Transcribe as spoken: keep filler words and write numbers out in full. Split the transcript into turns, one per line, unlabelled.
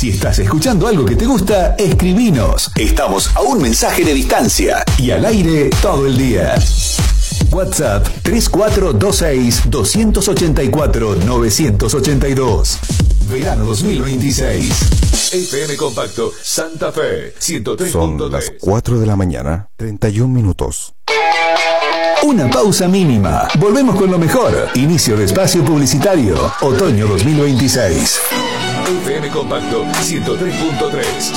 Si estás escuchando algo que te gusta, escribinos. Estamos a un mensaje de distancia y al aire todo el día. WhatsApp tres cuatro dos seis, dos ocho cuatro, nueve ocho dos. Verano dos mil veintiséis. F M Compacto Santa Fe ciento tres punto tres.
Son las cuatro de la mañana, treinta y un minutos.
Una pausa mínima. Volvemos con lo mejor. Inicio de espacio publicitario. Otoño dos mil veintiséis. F M Compacto ciento tres punto tres.